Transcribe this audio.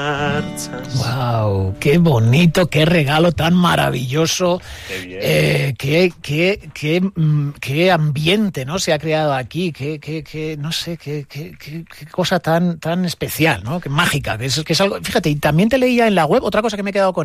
Wow, qué bonito, qué regalo tan maravilloso, qué ambiente, ¿no? Se ha creado aquí, no sé, qué cosa tan especial, ¿no? Qué mágica, que es algo. Fíjate, y también te leía en la web otra cosa que me he quedado con